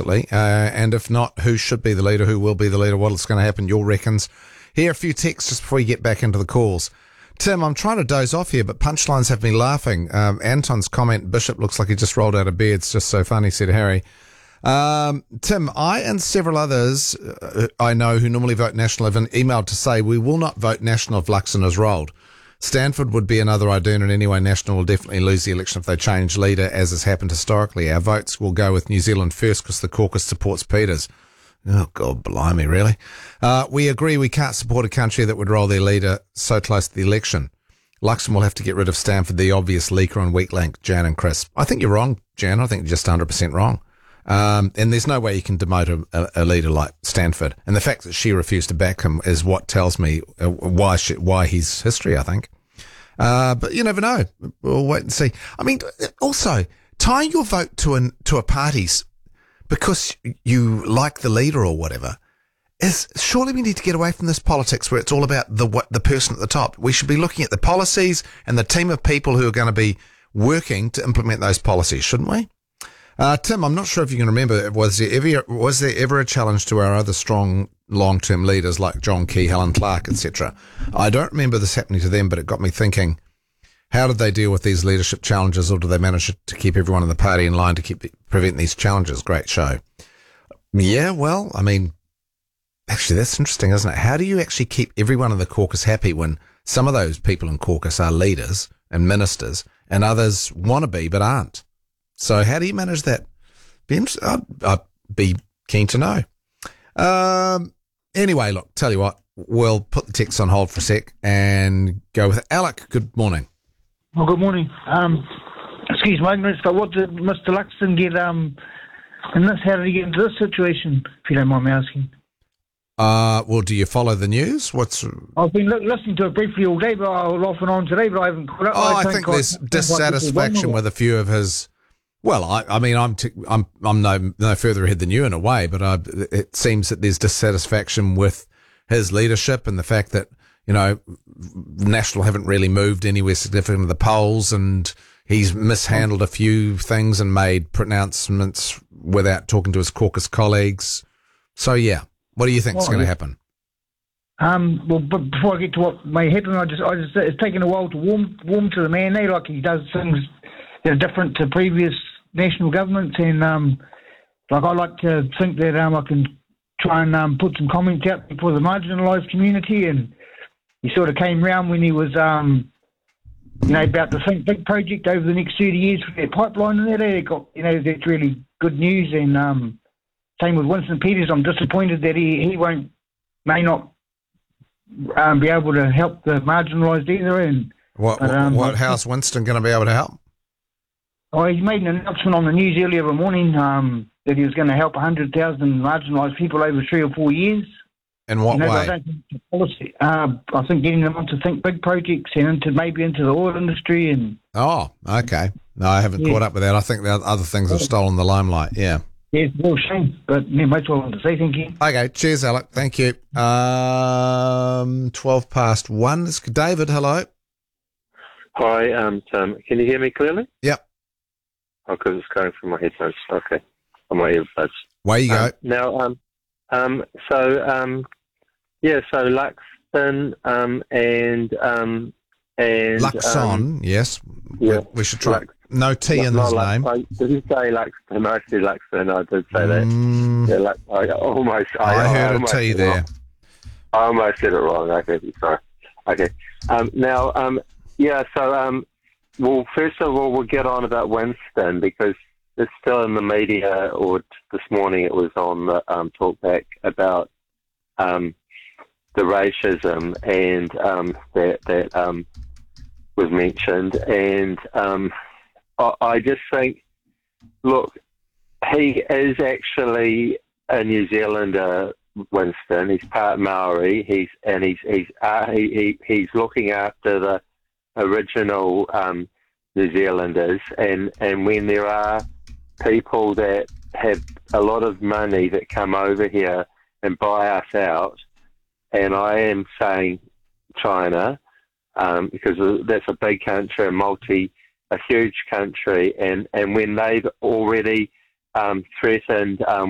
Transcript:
basically. And if not, who should be the leader? Who will be the leader? What's going to happen? Your reckons. Here are a few texts just before you get back into the calls. Tim, I'm trying to doze off here, but punchlines have me laughing. Anton's comment, Bishop looks like he just rolled out of bed. It's just so funny, said Harry. Tim, I and several others I know who normally vote National have emailed to say we will not vote National if Luxon is rolled. Stanford would be another idea, and anyway, National will definitely lose the election if they change leader, as has happened historically. Our votes will go with New Zealand first because the caucus supports Peters. Oh, God, blimey, really? We agree we can't support a country that would roll their leader so close to the election. Luxon will have to get rid of Stanford, the obvious leaker and weak link, Jan and Chris. I think you're wrong, Jan. I think you're just 100% wrong. And there's no way you can demote a leader like Stanford. And the fact that she refused to back him is what tells me why he's history, I think. But you never know. We'll wait and see. I mean, also, tying your vote to a party because you like the leader or whatever is surely we need to get away from this politics where it's all about the person at the top. We should be looking at the policies and the team of people who are going to be working to implement those policies, shouldn't we? Tim, I'm not sure if you can remember, was there ever a challenge to our other strong long-term leaders like John Key, Helen Clark, etc.? I don't remember this happening to them, but it got me thinking, how did they deal with these leadership challenges, or do they manage to keep everyone in the party in line to prevent these challenges? Great show. Yeah, well, I mean, actually, that's interesting, isn't it? How do you actually keep everyone in the caucus happy when some of those people in caucus are leaders and ministers and others want to be but aren't? So how do you manage that? I'd be keen to know. Anyway, look, tell you what, we'll put the text on hold for a sec and go with Alec. Good morning. Well, good morning. Excuse my ignorance, but what did Mr. Luxon get in this? How did he get into this situation, if you don't mind me asking? Well, do you follow the news? I've been listening to it briefly all day, but I'll off and on today, but I haven't caught up. I think there's dissatisfaction with a few of his. Well, I mean, I'm no further ahead than you in a way, but it seems that there's dissatisfaction with his leadership and the fact that, you know, National haven't really moved anywhere significant in the polls, and he's mishandled a few things and made pronouncements without talking to his caucus colleagues. So, yeah, what do you think is going to happen? Well, but before I get to what may happen, I just it's taken a while to warm to the man. Like he does things that are different to previous national governments, and like I like to think that I can try and put some comments out for the marginalised community, and he sort of came round when he was about the Think Big project over the next 30 years for their pipeline and that. They got, that's really good news, and same with Winston Peters. I'm disappointed that he may not be able to help the marginalised either. And how's Winston going to be able to help? Oh, he made an announcement on the news earlier in the morning that he was going to help 100,000 marginalised people over 3 or 4 years. In what way? I don't think the policy. I think getting them onto Think Big projects and maybe into the oil industry. And oh, okay. No, I haven't caught up with that. I think the other things have stolen the limelight. Yeah. Yeah, it's a real shame, but that's what I wanted to say. Thank you. Okay, cheers, Alec. Thank you. 1:12. It's David. Hello. Hi, Tim. Can you hear me clearly? Yep. Oh, because it's going through my headphones. Okay, on my earbuds. Way you go. Now, so Luxon and Luxon, yes. Yeah, we should try. No T in his name. Did you say Luxon? I said Luxon. I did say that. Yeah, I heard a T there. I almost said it wrong. Okay, sorry. Okay. Well, first of all, we'll get on about Winston because it's still in the media, or this morning it was on the talkback about the racism and that was mentioned. And I just think, look, he is actually a New Zealander, Winston. He's part Maori. He's looking after the original New Zealanders, and when there are people that have a lot of money that come over here and buy us out, and I am saying China, because that's a big country, a huge country, and when they've already threatened